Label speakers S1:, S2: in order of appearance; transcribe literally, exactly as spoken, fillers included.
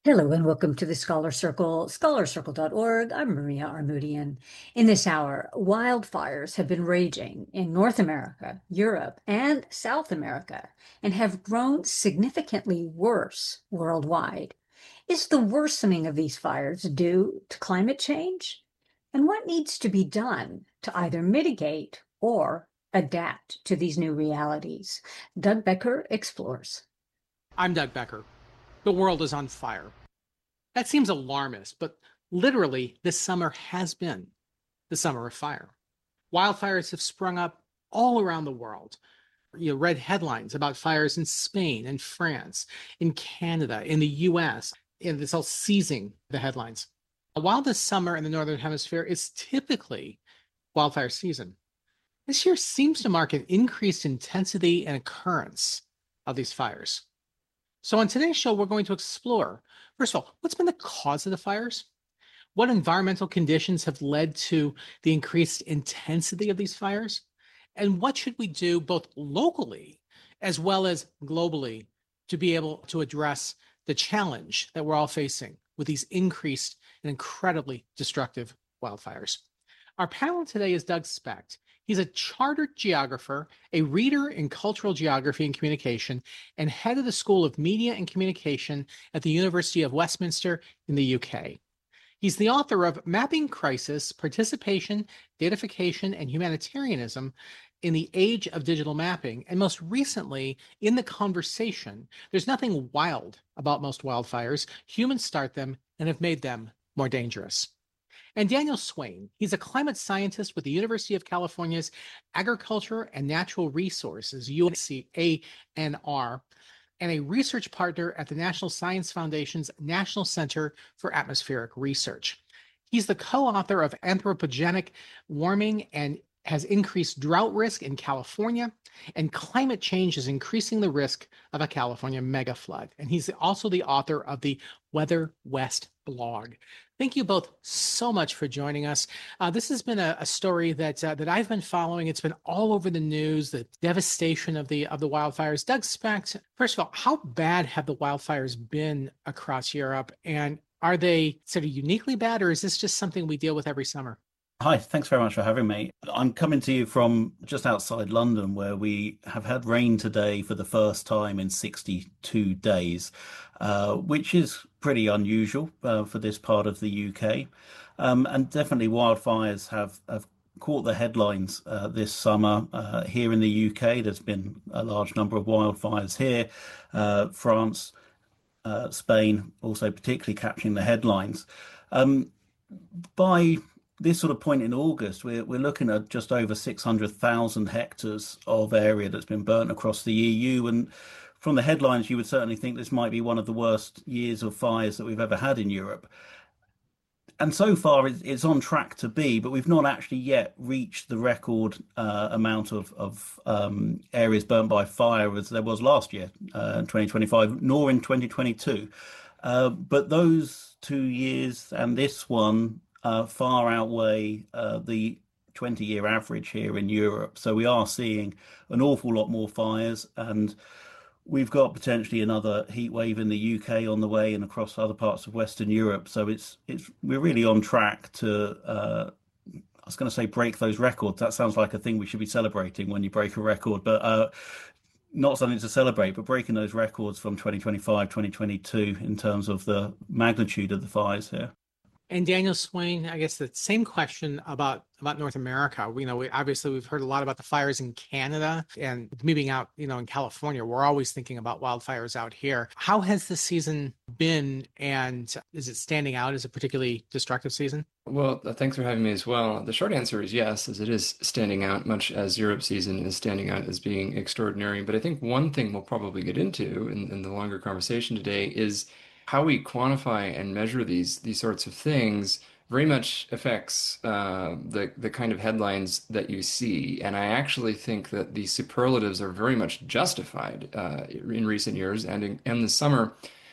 S1: Hello and welcome to the Scholar Circle, scholar circle dot org. I'm Maria Armoudian. In this hour, wildfires have been raging in North America, Europe, and South America, and have grown significantly worse worldwide. Is the worsening of these fires due to climate change? And what needs to be done to either mitigate or adapt to these new realities? Doug Becker explores.
S2: I'm Doug Becker. The world is on fire. That seems alarmist, but literally, this summer has been the summer of fire. Wildfires have sprung up all around the world. You know, read headlines about fires in Spain and France, in Canada, in the U S, and it's all seizing the headlines. While this summer in the Northern Hemisphere is typically wildfire season, this year seems to mark an increased intensity and occurrence of these fires. So on today's show, we're going to explore, first of all, what's been the cause of the fires? What environmental conditions have led to the increased intensity of these fires? And what should we do both locally as well as globally to be able to address the challenge that we're all facing with these increased and incredibly destructive wildfires? Our panel today is Doug Specht. He's a chartered geographer, a reader in cultural geography and communication, and head of the School of Media and Communication at the University of Westminster in the U K. He's the author of Mapping Crisis, Participation, Datafication, and Humanitarianism in the Age of Digital Mapping, and most recently, in The Conversation, There's Nothing Wild About Most Wildfires. Humans start them and have made them more dangerous. And Daniel Swain, he's a climate scientist with the University of California's Agriculture and Natural Resources, U N C A N R, and a research partner at the National Science Foundation's National Center for Atmospheric Research. He's the co-author of Anthropogenic Warming and has increased drought risk in California, and climate change is increasing the risk of a California mega flood. And he's also the author of the Weather West blog. Thank you both so much for joining us. Uh, this has been a, a story that uh, that I've been following. It's been all over the news, the devastation of the of the wildfires. Doug Specht, first of all, how bad have the wildfires been across Europe? And are they sort of uniquely bad, or is this just something we deal with every summer?
S3: Hi, thanks very much for having me. I'm coming to you from just outside London, where we have had rain today for the first time in sixty-two days, uh, which is pretty unusual uh, for this part of the U K. Um, and definitely wildfires have, have caught the headlines uh, this summer. Uh, here in the U K, there's been a large number of wildfires here. Uh, France, uh, Spain, also particularly capturing the headlines. Um, by this sort of point in August, we're we're looking at just over six hundred thousand hectares of area that's been burnt across the E U. And from the headlines, you would certainly think this might be one of the worst years of fires that we've ever had in Europe. And so far, it's, it's on track to be, but we've not actually yet reached the record uh, amount of, of um, areas burnt by fire as there was last year, uh, in twenty twenty-five, nor in twenty twenty-two. Uh, but those two years and this one uh, far outweigh uh, the twenty-year average here in Europe. So we are seeing an awful lot more fires, and we've got potentially another heat wave in the U K on the way and across other parts of Western Europe. So it's it's we're really on track to uh, I was going to say break those records. That sounds like a thing we should be celebrating when you break a record, but uh, not something to celebrate, but breaking those records from twenty twenty-five, twenty twenty-two in terms of the magnitude of the fires here.
S2: And Daniel Swain, I guess the same question about about North America. You know, we obviously we've heard a lot about the fires in Canada and moving out, you know, in California. We're always thinking about wildfires out here. How has the season been, and is it standing out as a particularly destructive season?
S4: Well, uh, thanks for having me as well. The short answer is yes, as it is standing out, much as Europe season is standing out as being extraordinary. But I think one thing we'll probably get into in, in the longer conversation today is how we quantify and measure these these sorts of things very much affects uh, the the kind of headlines that you see. And I actually think that the superlatives are very much justified uh, in recent years. And in, in the summer,